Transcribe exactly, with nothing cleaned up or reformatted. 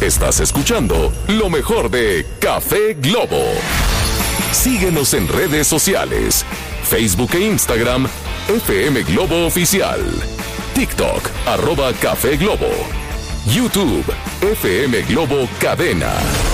Estás escuchando lo mejor de Café Globo. Síguenos en redes sociales, Facebook e Instagram, F M Globo Oficial. TikTok, arroba Café Globo. YouTube, F M Globo Cadena.